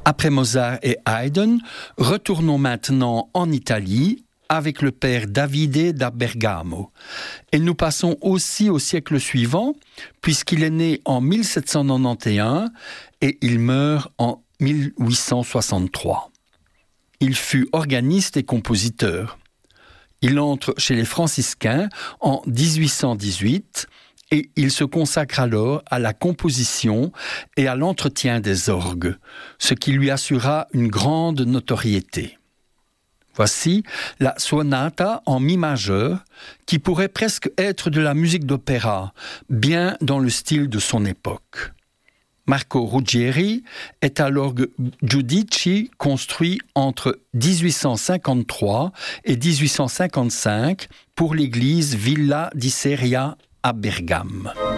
Après Mozart et Haydn, retournons maintenant en Italie avec le père Davide da Bergamo. Et nous passons aussi au siècle suivant, puisqu'il est né en 1791 et il meurt en 1863. Il fut organiste et compositeur. Il entre chez les franciscains en 1818 et il se consacre alors à la composition et à l'entretien des orgues, ce qui lui assura une grande notoriété. Voici la sonata en mi majeur, qui pourrait presque être de la musique d'opéra, bien dans le style de son époque. Marco Ruggieri est à l'orgue Giudici construit entre 1853 et 1855 pour l'église Villa di Seria à Bergame.